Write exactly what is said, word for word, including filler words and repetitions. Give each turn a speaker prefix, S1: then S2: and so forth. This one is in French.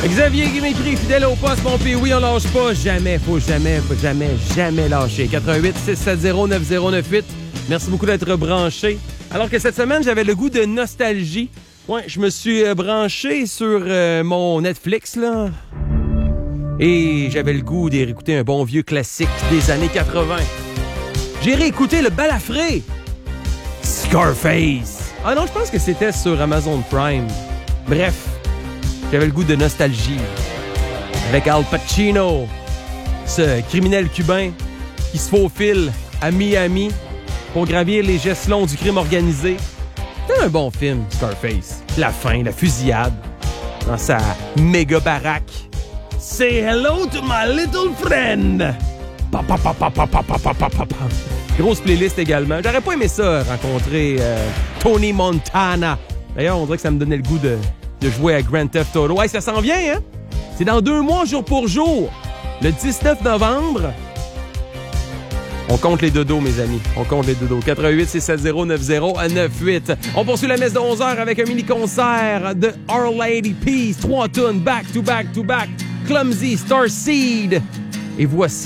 S1: Xavier qui m'écrit, fidèle au poste, mon pays, oui, on lâche pas. Jamais, faut jamais, faut jamais, jamais lâcher. quatre un huit six sept zéro neuf zéro neuf huit. Merci beaucoup d'être branché. Alors que cette semaine, j'avais le goût de nostalgie. Ouais, je me suis euh, branché sur euh, mon Netflix, là. Et j'avais le goût de réécouter un bon vieux classique des années quatre-vingt. J'ai réécouté le balafré. Scarface. Ah non, je pense que c'était sur Amazon Prime. Bref, j'avais le goût de nostalgie. Avec Al Pacino, ce criminel cubain qui se faufile à Miami pour gravir les gestes-longs du crime organisé. C'était un bon film, Scarface. La fin, la fusillade, dans sa méga baraque. Say hello to my little friend. Pa, pa, pa, pa, pa, pa, pa, pa, pa, pa. Grosse playlist également. J'aurais pas aimé ça, rencontrer euh, Tony Montana. D'ailleurs, on dirait que ça me donnait le goût de, de jouer à Grand Theft Auto. Ouais, ça s'en vient, hein? C'est dans deux mois, jour pour jour. Le dix-neuf novembre. On compte les dodos, mes amis. On compte les dodos. quatre un huit six sept zéro neuf zéro neuf huit. On poursuit la messe de onze heures avec un mini-concert de Our Lady Peace. Trois tunes, back to back to back. Clumsy, Starseed. Et voici